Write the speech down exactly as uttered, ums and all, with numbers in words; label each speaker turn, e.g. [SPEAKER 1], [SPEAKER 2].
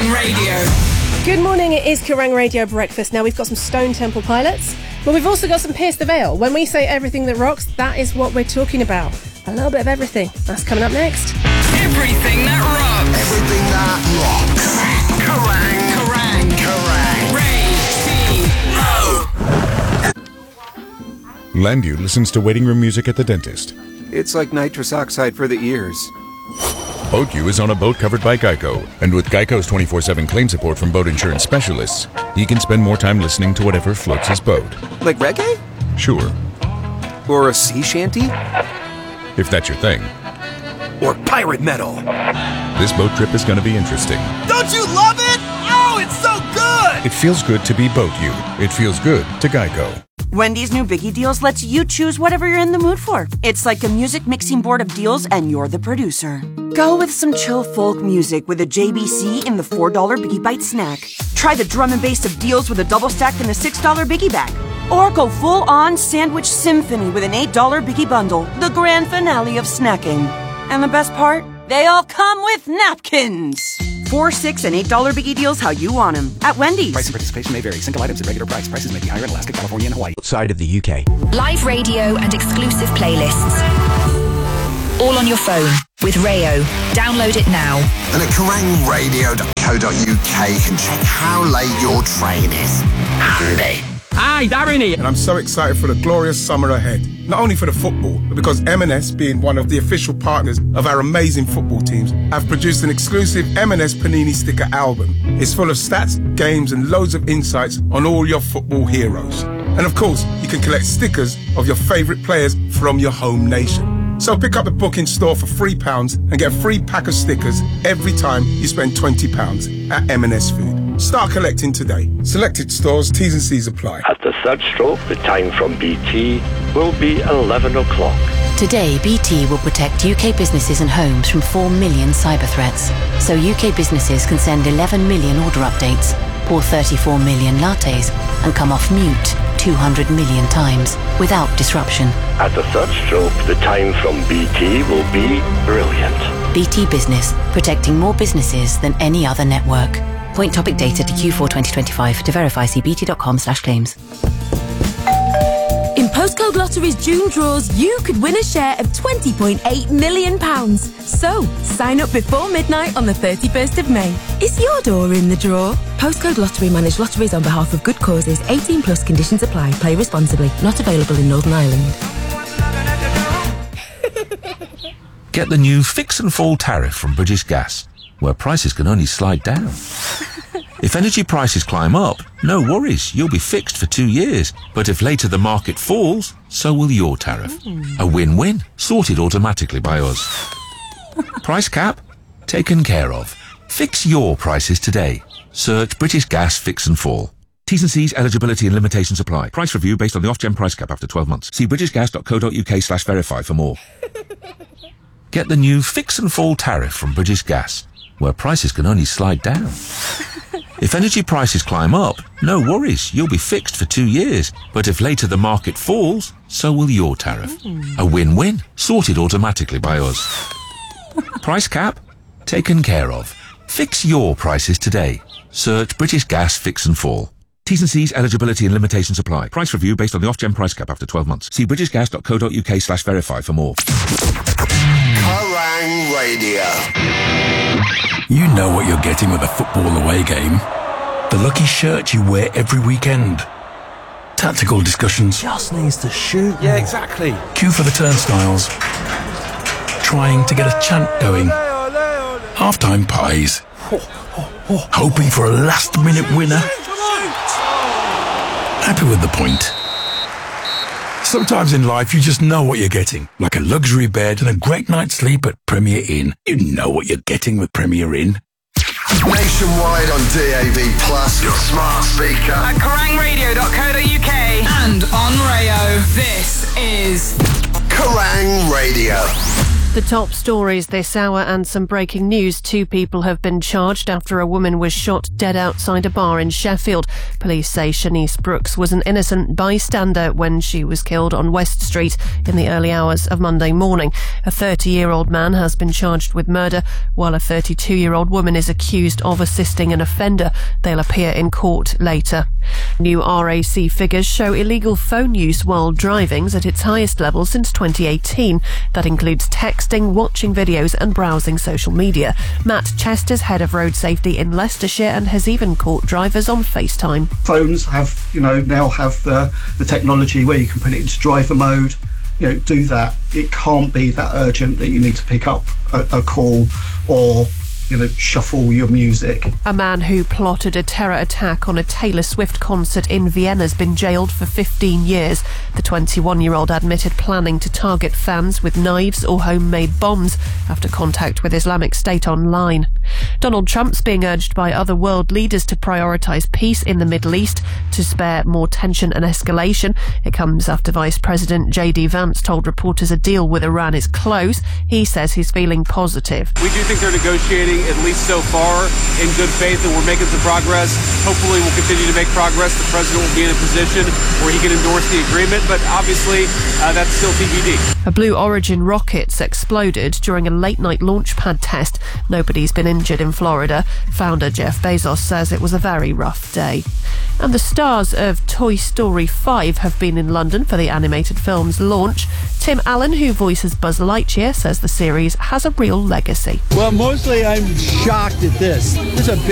[SPEAKER 1] Kerrang Radio!
[SPEAKER 2] Good morning, it is Kerrang Radio Breakfast. Now we've got some Stone Temple Pilots, but we've also got some Pierce the Veil. When we say everything that rocks, that is what we're talking about. A little bit of everything. That's coming up next.
[SPEAKER 1] Everything that rocks!
[SPEAKER 3] Everything that rocks!
[SPEAKER 1] Kerrang! Kerrang!
[SPEAKER 3] Kerrang!
[SPEAKER 1] Radio!
[SPEAKER 4] Landu listens to waiting room music at the dentist.
[SPEAKER 5] It's like nitrous oxide for the ears.
[SPEAKER 4] BoatU is on a boat covered by Geico, and with Geico's twenty-four seven claim support from boat insurance specialists, he can spend more time listening to whatever floats his boat.
[SPEAKER 5] Like reggae?
[SPEAKER 4] Sure,
[SPEAKER 5] Or a sea shanty?
[SPEAKER 4] if that's your thing.
[SPEAKER 5] Or pirate metal?
[SPEAKER 4] This boat trip is going to be interesting.
[SPEAKER 3] Don't you love it? Oh, it's so good!
[SPEAKER 4] It feels good to be BoatU. It feels good to Geico.
[SPEAKER 6] Wendy's new Biggie Deals lets you choose whatever you're in the mood for. It's like a music mixing board of deals, and you're the producer. Go with some chill folk music with a J B C in the four dollar Biggie Bite snack. Try the drum and bass of deals with a double stack in the six dollar Biggie Bag. Or go full-on sandwich symphony with an eight dollar Biggie Bundle, the grand finale of snacking. And the best part? They all come with napkins. Four, six, and eight dollar Biggie Deals how you want them at Wendy's.
[SPEAKER 7] Price and participation may vary. Single items at regular price. Prices may be higher in Alaska, California, and Hawaii.
[SPEAKER 8] Outside of the U K.
[SPEAKER 9] Live radio and exclusive playlists. All on your phone with Rayo. Download it now.
[SPEAKER 3] And at kerrang radio dot co dot uk can check how late your train is. Handy.
[SPEAKER 10] Hi, Darren here.
[SPEAKER 11] And I'm so excited for the glorious summer ahead. Not only for the football, but because M and S, being one of the official partners of our amazing football teams, have produced an exclusive M and S Panini sticker album. It's full of stats, games, and loads of insights on all your football heroes. And of course, you can collect stickers of your favourite players from your home nation. So pick up a book in store for three pounds and get a free pack of stickers every time you spend twenty pounds at M and S Food. Start collecting today. Selected stores, T's and C's apply.
[SPEAKER 12] At the third stroke, the time from B T will be eleven o'clock.
[SPEAKER 13] Today, B T will protect U K businesses and homes from four million cyber threats. So U K businesses can send eleven million order updates, pour thirty-four million lattes, and come off mute two hundred million times without disruption.
[SPEAKER 12] At the third stroke, the time from B T will be brilliant.
[SPEAKER 13] B T Business, protecting more businesses than any other network. Point topic data to Q four twenty twenty-five. To verify, see bt.com slash claims.
[SPEAKER 14] In Postcode Lottery's June draws, you could win a share of twenty point eight million pounds. So, sign up before midnight on the thirty-first of May. Is your door in the draw? Postcode Lottery manage lotteries on behalf of good causes. eighteen plus conditions apply. Play responsibly. Not available in Northern Ireland.
[SPEAKER 15] Get the new Fix and Fall tariff from British Gas, where prices can only slide down. If energy prices climb up, no worries, you'll be fixed for two years. But if later the market falls, so will your tariff. A win-win, sorted automatically by us. Price cap? Taken care of. Fix your prices today. Search British Gas Fix and Fall. T's and C's, eligibility and limitations apply. Price review based on the off-gen price cap after twelve months. See britishgas.co.uk slash verify for more. Get the new Fix and Fall tariff from British Gas, where prices can only slide down. If energy prices climb up, no worries, you'll be fixed for two years. But if later the market falls, so will your tariff. A win-win, sorted automatically by us. Price cap? Taken care of. Fix your prices today. Search British Gas Fix and Fall. T's and C's, eligibility and limitations apply. Price review based on the off-gen price cap after twelve months. See britishgas.co.uk slash verify for more.
[SPEAKER 3] Kerrang Radio.
[SPEAKER 16] You know what you're getting with a football away game. The lucky shirt you wear every weekend. Tactical discussions.
[SPEAKER 17] Just needs to shoot.
[SPEAKER 16] Yeah, exactly. Queue for the turnstiles. Trying to get a chant going. Half-time pies. Hoping for a last-minute winner. Happy with the point. Sometimes in life you just know what you're getting. Like a luxury bed and a great night's sleep at Premier Inn. You know what you're getting with Premier Inn.
[SPEAKER 3] Nationwide on D A B plus, your smart speaker.
[SPEAKER 1] At kerrang radio dot co dot uk and on Rayo. This is
[SPEAKER 3] Kerrang Radio.
[SPEAKER 2] The top stories this hour and some breaking news. Two people have been charged after a woman was shot dead outside a bar in Sheffield. Police say Shanice Brooks was an innocent bystander when she was killed on West Street in the early hours of Monday morning. A thirty-year-old man has been charged with murder, while a thirty-two-year-old woman is accused of assisting an offender. They'll appear in court later. New R A C figures show illegal phone use while driving's at its highest level since twenty eighteen. That includes texting, watching videos and browsing social media. Matt Chester's head of road safety in Leicestershire and has even caught drivers on FaceTime.
[SPEAKER 8] Phones have, you know, now have the, the technology where you can put it into driver mode. You know, do that. It can't be that urgent that you need to pick up a, a call or, you know, shuffle your music.
[SPEAKER 2] A man who plotted a terror attack on a Taylor Swift concert in Vienna has been jailed for fifteen years. The twenty-one-year-old admitted planning to target fans with knives or homemade bombs after contact with Islamic State online. Donald Trump's being urged by other world leaders to prioritise peace in the Middle East to spare more tension and escalation. It comes after Vice President J D Vance told reporters a deal with Iran is close. He says he's feeling positive.
[SPEAKER 10] We do think they're negotiating, at least so far, in good faith, and we're making some progress. Hopefully we'll continue to make progress. The president will be in a position where he can endorse the agreement, but obviously uh, that's still T B D.
[SPEAKER 2] A Blue Origin rocket exploded during a late-night launch pad test. Nobody's been injured in Florida. Founder Jeff Bezos says it was a very rough day. And the stars of Toy Story five have been in London for the animated film's launch. Tim Allen, who voices Buzz Lightyear, says the series has a real legacy.
[SPEAKER 17] Well, mostly I'm shocked at this. There's a